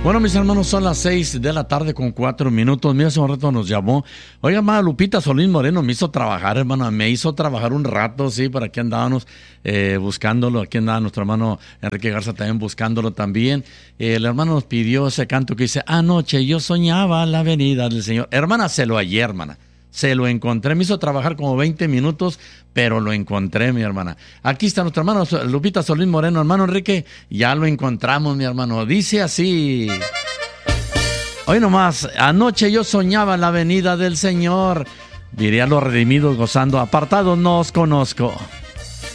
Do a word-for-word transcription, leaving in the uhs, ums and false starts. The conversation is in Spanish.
Bueno, mis hermanos, son las seis de la tarde con cuatro minutos. Mira, hace un rato nos llamó. Oiga, hermana Lupita Solís Moreno me hizo trabajar, hermano. Me hizo trabajar un rato, sí, por aquí andábamos eh, buscándolo. Aquí andaba nuestro hermano Enrique Garza también buscándolo también. Eh, el hermano nos pidió ese canto que dice, anoche yo soñaba la venida del Señor. Hermana, se lo hallé, hermana. Se lo encontré, me hizo trabajar como veinte minutos, pero lo encontré, mi hermana. Aquí está nuestro hermano Lupita Solís Moreno. Hermano Enrique, ya lo encontramos, mi hermano. Dice así. Hoy nomás, anoche yo soñaba la venida del Señor. Diré a los redimidos gozando, apartados no os conozco.